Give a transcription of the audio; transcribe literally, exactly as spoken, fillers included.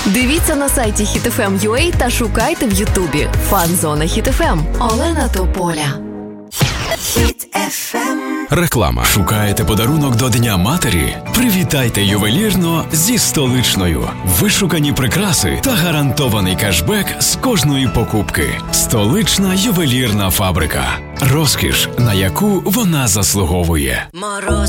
Дивіться на сайті хіт еф ем точка ю а та шукайте в Ютубі. Фан-зона Хіт еф ем. Олена Тополя. Хіт еф ем. Реклама. Шукаєте подарунок до Дня матері? Привітайте ювелірно зі Столичною. Вишукані прикраси та гарантований кешбек з кожної покупки. Столична ювелірна фабрика. Розкіш, на яку вона заслуговує. Мороз.